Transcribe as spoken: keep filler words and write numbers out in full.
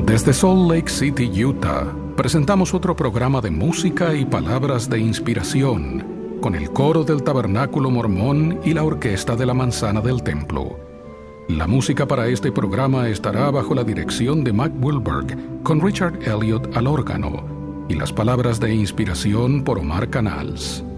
Desde Salt Lake City, Utah, presentamos otro programa de música y palabras de inspiración con el coro del Tabernáculo Mormón y la orquesta de la Manzana del Templo. La música para este programa estará bajo la dirección de Mac Wilberg con Richard Elliott al órgano y las palabras de inspiración por Omar Canals.